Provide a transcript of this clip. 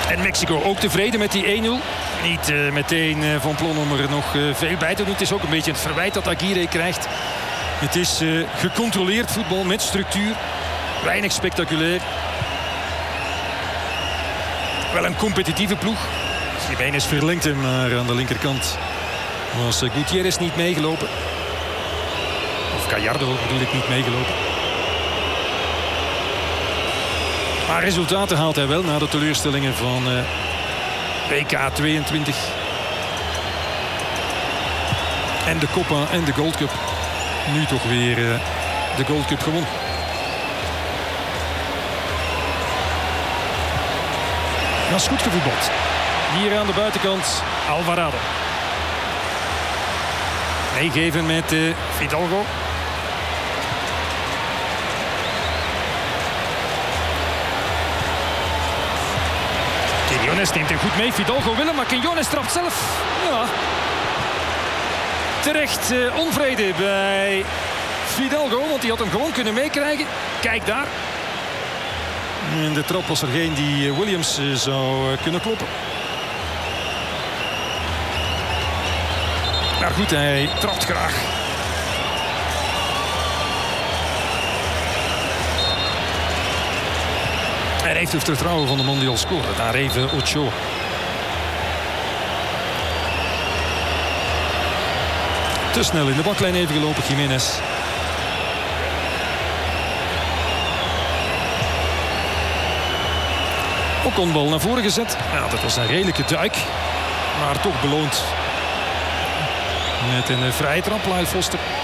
En Mexico ook tevreden met die 1-0. Niet meteen van plan om er nog veel bij te doen. Het is ook een beetje het verwijt dat Aguirre krijgt. Het is gecontroleerd voetbal met structuur. Weinig spectaculair. Wel een competitieve ploeg. Jiménez verlengt hem, maar aan de linkerkant was Gutierrez niet meegelopen. Of Gallardo bedoel ik, niet meegelopen. Maar resultaten haalt hij wel na de teleurstellingen van WK 22. En de Copa en de Gold Cup. Nu toch weer de Gold Cup gewonnen. Dat is goed gevoetbald. Hier aan de buitenkant Alvarado. Meegeven met Fidalgo. Quiñones neemt hem goed mee. Fidalgo wil hem, maar Quiñones trapt zelf. Ja. Terecht onvrede bij Fidalgo, want die had hem gewoon kunnen meekrijgen. Kijk daar. En de trap was er geen die Williams zou kunnen kloppen. Maar goed, hij trapt graag. Hij heeft het vertrouwen van de man die al scoorde. Daar even Ochoa. Te snel in de baklijn even gelopen, Jiménez. Ocon bal naar voren gezet. Ja, dat was een redelijke duik. Maar toch beloond met een vrije trap, Lyle Foster.